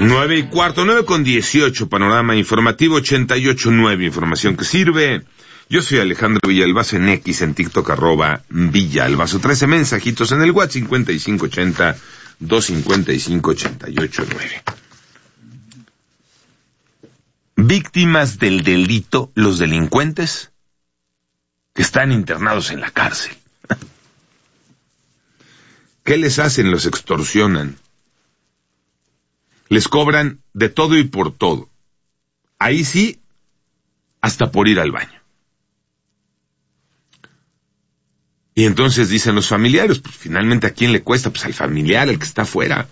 9:15, 9:18, panorama informativo 88.9, información que sirve. Yo soy Alejandro Villalbazo en X, en TikTok, @Villalbazo. 13 mensajitos en el WhatsApp, 5580-255-88.9. Víctimas del delito, los delincuentes que están internados en la cárcel. ¿Qué les hacen? Los extorsionan. Les cobran de todo y por todo. Ahí sí, hasta por ir al baño. Y entonces dicen los familiares, pues finalmente ¿a quién le cuesta? Pues al familiar, al que está afuera.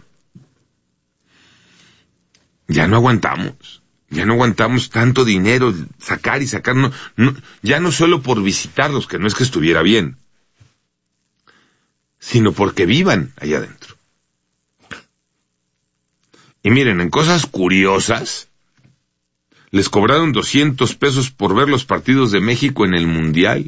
Ya no aguantamos tanto dinero, sacar y sacar, no, ya no solo por visitarlos, que no es que estuviera bien, sino porque vivan allá adentro. Y miren, en cosas curiosas, les cobraron 200 pesos por ver los partidos de México en el Mundial.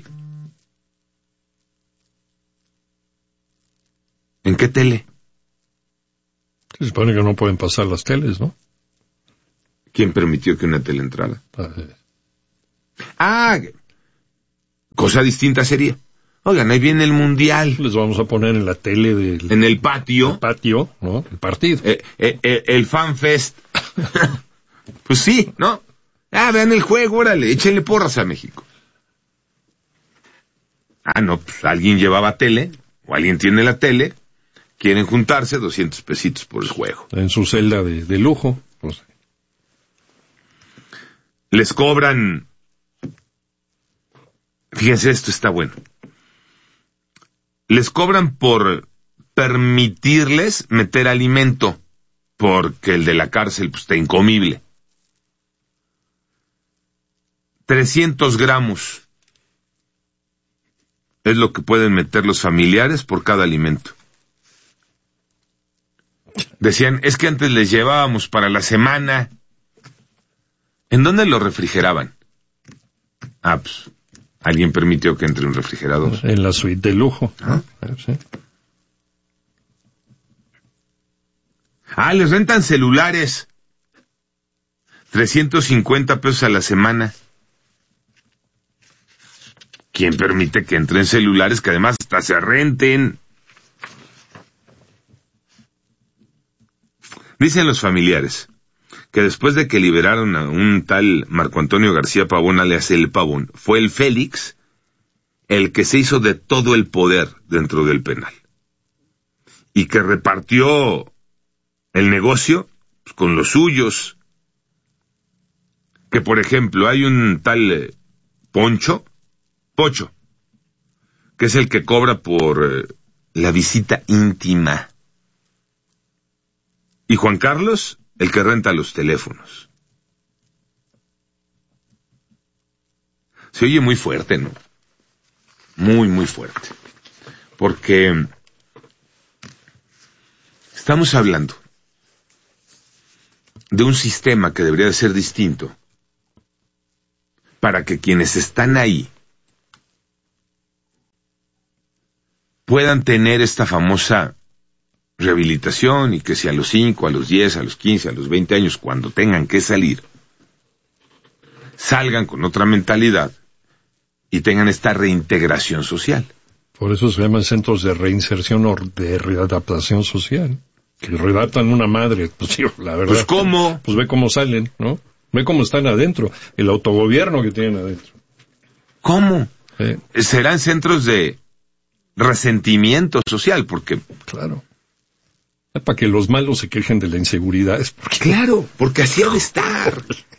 ¿En qué tele? Se supone que no pueden pasar las teles, ¿no? ¿Quién permitió que una tele entrara? Cosa distinta sería. Oigan, ahí viene el Mundial. Les vamos a poner en la tele en el patio. El patio, ¿no? El partido. El fan fest. Pues sí, ¿no? Vean el juego, órale, échenle porras a México. No, pues alguien llevaba tele, o alguien tiene la tele, quieren juntarse, 200 pesitos por el juego. En su celda de lujo, pues. Les cobran, fíjense, esto está bueno. Les cobran por permitirles meter alimento, porque el de la cárcel pues está incomible. 300 gramos es lo que pueden meter los familiares por cada alimento. Decían, es que antes les llevábamos para la semana. ¿En dónde lo refrigeraban? Pues alguien permitió que entre un refrigerador. En la suite de lujo. Sí. Les rentan celulares. 350 pesos a la semana. ¿Quién permite que entren celulares que además hasta se renten? Dicen los familiares que después de que liberaron a un tal Marco Antonio García Pavón, alias El Pavón, fue el Félix el que se hizo de todo el poder dentro del penal. Y que repartió el negocio con los suyos. Que, por ejemplo, hay un tal Pocho, que es el que cobra por la visita íntima. Y Juan Carlos, el que renta los teléfonos. Se oye muy fuerte, ¿no? Muy, muy fuerte. Porque estamos hablando de un sistema que debería de ser distinto para que quienes están ahí puedan tener esta famosa rehabilitación y que si a los 5, a los 10, a los 15, a los 20 años, cuando tengan que salir, salgan con otra mentalidad y tengan esta reintegración social. Por eso se llaman centros de reinserción o de readaptación social. Que redactan una madre, pues sí, la verdad. Pues ¿cómo? Pues ve cómo salen, ¿no? Ve cómo están adentro, el autogobierno que tienen adentro. ¿Cómo? Serán centros de resentimiento social, porque... Claro. Para que los malos se quejen de la inseguridad. Claro, porque así ha de estar.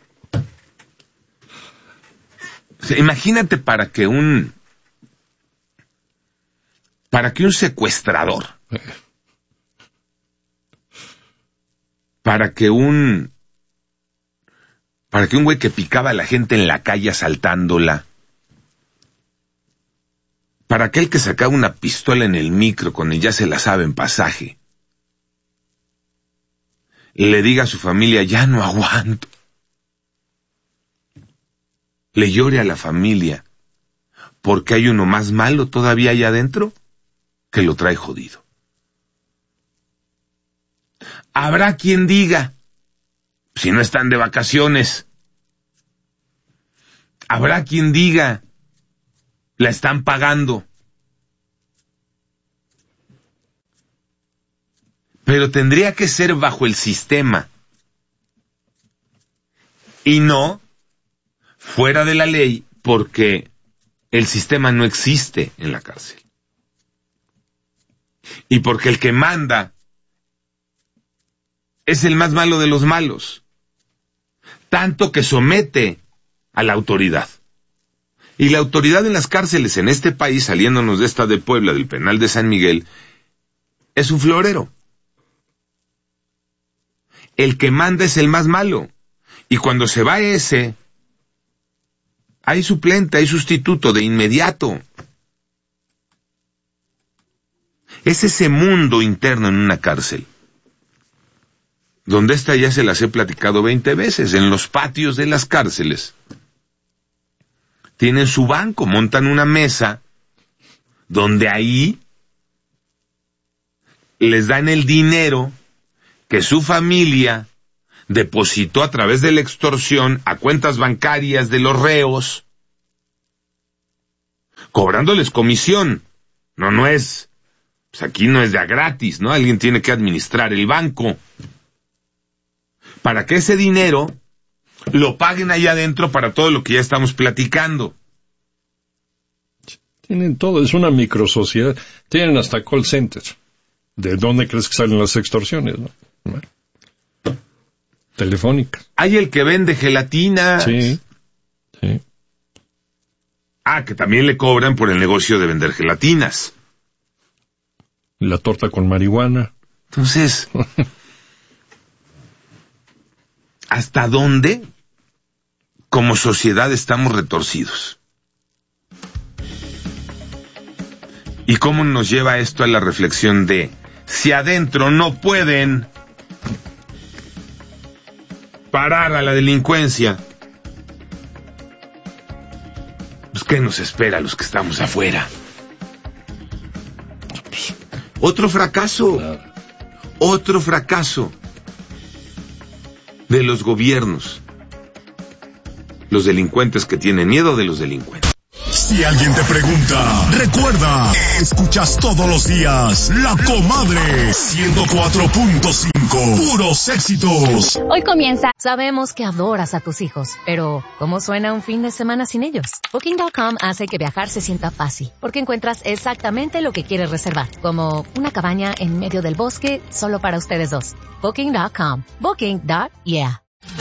O sea, imagínate para que un secuestrador, para que un güey que picaba a la gente en la calle asaltándola, para aquel que sacaba una pistola en el micro con el ya se la sabe en pasaje, le diga a su familia, ya no aguanto. Le llore a la familia, porque hay uno más malo todavía allá adentro que lo trae jodido. Habrá quien diga, si no están de vacaciones. Habrá quien diga, la están pagando. Pero tendría que ser bajo el sistema y no fuera de la ley, porque el sistema no existe en la cárcel. Y porque el que manda es el más malo de los malos, tanto que somete a la autoridad. Y la autoridad en las cárceles en este país, saliéndonos de esta de Puebla, del penal de San Miguel, es un florero. El que manda es el más malo. Y cuando se va ese, hay suplente, hay sustituto de inmediato. Es ese mundo interno en una cárcel, donde esta ya se las he platicado 20 veces, en los patios de las cárceles. Tienen su banco, montan una mesa, donde ahí les dan el dinero que su familia depositó a través de la extorsión a cuentas bancarias de los reos, cobrándoles comisión. No es, pues aquí no es de a gratis, ¿no? Alguien tiene que administrar el banco, para que ese dinero lo paguen allá adentro para todo lo que ya estamos platicando. Tienen todo, es una microsociedad. Tienen hasta call centers. ¿De dónde crees que salen las extorsiones, no? Telefónicas. Hay el que vende gelatinas. Sí. Que también le cobran por el negocio de vender gelatinas. La torta con marihuana. Entonces, ¿hasta dónde como sociedad estamos retorcidos? ¿Y cómo nos lleva esto a la reflexión de, si adentro no pueden parar a la delincuencia, pues ¿qué nos espera a los que estamos afuera? Otro fracaso de los gobiernos. Los delincuentes que tienen miedo de los delincuentes. Si alguien te pregunta, recuerda, escuchas todos los días La Comadre 104.5, puros éxitos. Hoy comienza. Sabemos que adoras a tus hijos, pero ¿cómo suena un fin de semana sin ellos? Booking.com hace que viajar se sienta fácil, porque encuentras exactamente lo que quieres reservar, como una cabaña en medio del bosque solo para ustedes dos. Booking.com. Booking.yeah.